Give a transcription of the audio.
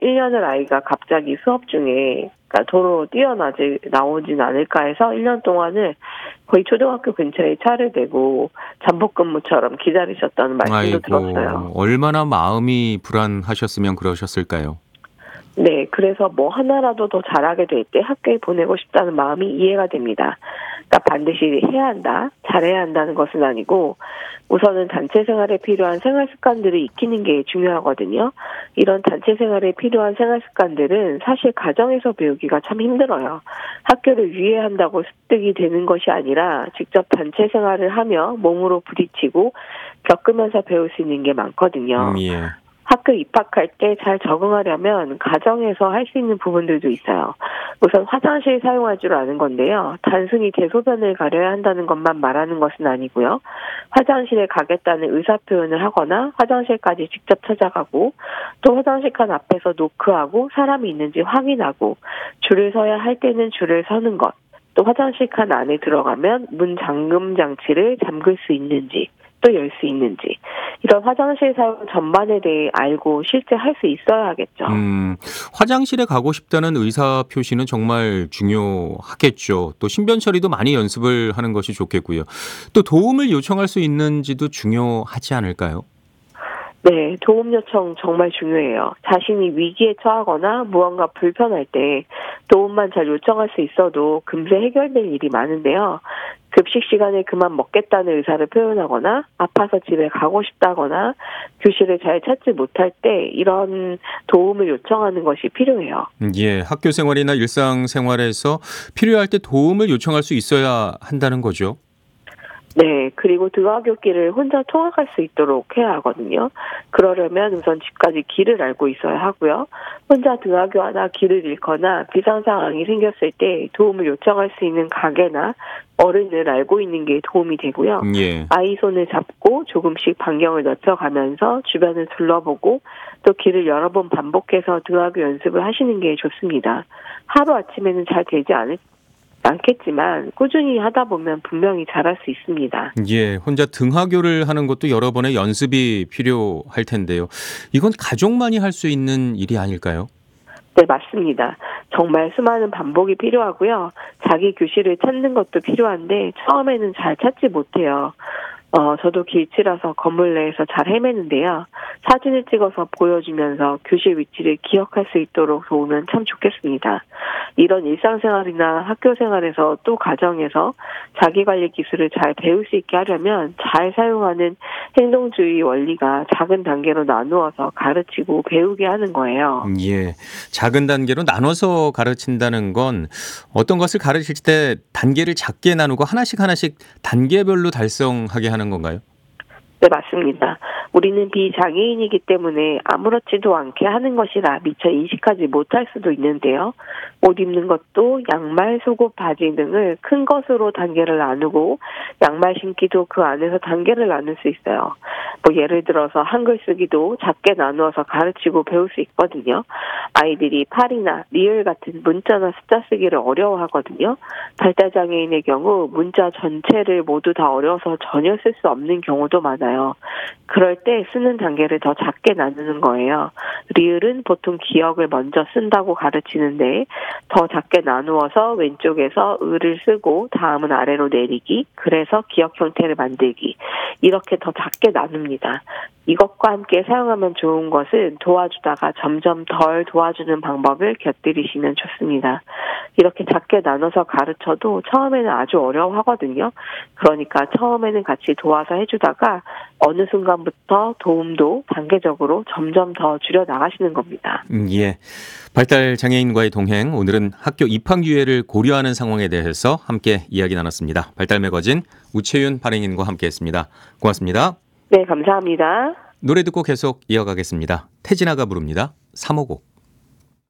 1년을 아이가 갑자기 수업 중에 그러니까 도로 나오진 않을까 해서 1년 동안을 거의 초등학교 근처에 차를 대고 잠복 근무처럼 기다리셨다는 말씀도 들었어요. 얼마나 마음이 불안하셨으면 그러셨을까요? 네, 그래서 뭐 하나라도 더 잘하게 될 때 학교에 보내고 싶다는 마음이 이해가 됩니다. 그러니까 반드시 해야 한다, 잘해야 한다는 것은 아니고 우선은 단체 생활에 필요한 생활 습관들을 익히는 게 중요하거든요. 이런 단체 생활에 필요한 생활 습관들은 사실 가정에서 배우기가 참 힘들어요. 학교를 위해한다고 습득이 되는 것이 아니라 직접 단체 생활을 하며 몸으로 부딪히고 겪으면서 배울 수 있는 게 많거든요. 예. 학교 입학할 때 잘 적응하려면 가정에서 할 수 있는 부분들도 있어요. 우선 화장실 사용할 줄 아는 건데요. 단순히 대소변을 가려야 한다는 것만 말하는 것은 아니고요. 화장실에 가겠다는 의사 표현을 하거나 화장실까지 직접 찾아가고 또 화장실 칸 앞에서 노크하고 사람이 있는지 확인하고 줄을 서야 할 때는 줄을 서는 것. 또 화장실 칸 안에 들어가면 문 잠금 장치를 잠글 수 있는지 또 열 수 있는지 이런 화장실 사용 전반에 대해 알고 실제 할 수 있어야 하겠죠. 화장실에 가고 싶다는 의사 표시는 정말 중요하겠죠. 또 신변 처리도 많이 연습을 하는 것이 좋겠고요. 또 도움을 요청할 수 있는지도 중요하지 않을까요? 네, 도움 요청 정말 중요해요. 자신이 위기에 처하거나 무언가 불편할 때 도움만 잘 요청할 수 있어도 금세 해결될 일이 많은데요. 급식 시간에 그만 먹겠다는 의사를 표현하거나 아파서 집에 가고 싶다거나 교실을 잘 찾지 못할 때 이런 도움을 요청하는 것이 필요해요. 예, 학교 생활이나 일상 생활에서 필요할 때 도움을 요청할 수 있어야 한다는 거죠. 네, 그리고 등하굣길을 혼자 통학할 수 있도록 해야 하거든요. 그러려면 우선 집까지 길을 알고 있어야 하고요. 혼자 등하교하다 길을 잃거나 비상 상황이 생겼을 때 도움을 요청할 수 있는 가게나 어른을 알고 있는 게 도움이 되고요. 예. 아이 손을 잡고 조금씩 반경을 넓혀가면서 주변을 둘러보고 또 길을 여러 번 반복해서 등하교 연습을 하시는 게 좋습니다. 하루아침에는 잘 되지 않겠지만 꾸준히 하다 보면 분명히 잘할 수 있습니다. 예, 혼자 등하교를 하는 것도 여러 번의 연습이 필요할 텐데요. 이건 가족만이 할 수 있는 일이 아닐까요? 네, 맞습니다. 정말 수많은 반복이 필요하고요. 자기 교실을 찾는 것도 필요한데 처음에는 잘 찾지 못해요. 저도 길치라서 건물 내에서 잘 헤매는데요. 사진을 찍어서 보여주면서 교실 위치를 기억할 수 있도록 도우면 참 좋겠습니다. 이런 일상생활이나 학교생활에서 또 가정에서 자기관리 기술을 잘 배울 수 있게 하려면 잘 사용하는 행동주의 원리가 작은 단계로 나누어서 가르치고 배우게 하는 거예요. 예, 작은 단계로 나눠서 가르친다는 건 어떤 것을 가르칠 때 단계를 작게 나누고 하나씩 단계별로 달성하게 하는 건가요? 네, 맞습니다. 우리는 비장애인이기 때문에 아무렇지도 않게 하는 것이라 미처 인식하지 못할 수도 있는데요. 옷 입는 것도 양말, 속옷, 바지 등을 큰 것으로 단계를 나누고 양말 신기도 그 안에서 단계를 나눌 수 있어요. 예를 들어서 한글 쓰기도 작게 나누어서 가르치고 배울 수 있거든요. 아이들이 팔이나 리을 같은 문자나 숫자 쓰기를 어려워하거든요. 발달장애인의 경우 문자 전체를 모두 다 어려워서 전혀 쓸 수 없는 경우도 많아요. 그럴 때 쓰는 단계를 더 작게 나누는 거예요. 리을은 보통 기억을 먼저 쓴다고 가르치는데 더 작게 나누어서 왼쪽에서 을을 쓰고 다음은 아래로 내리기, 그래서 기억 형태를 만들기, 이렇게 더 작게 나눕니다. 이것과 함께 사용하면 좋은 것은 도와주다가 점점 덜 도와주는 방법을 곁들이시면 좋습니다. 이렇게 작게 나눠서 가르쳐도 처음에는 아주 어려워하거든요. 그러니까 처음에는 같이 도와서 해주다가 어느 순간부터 도움도 단계적으로 점점 더 줄여 나가시는 겁니다. 예. 발달 장애인과의 동행, 오늘은 학교 입학 기회를 고려하는 상황에 대해서 함께 이야기 나눴습니다. 발달 매거진 우채윤 발행인과 함께했습니다. 고맙습니다. 네, 감사합니다. 노래 듣고 계속 이어가겠습니다. 태진아가 부릅니다. 355.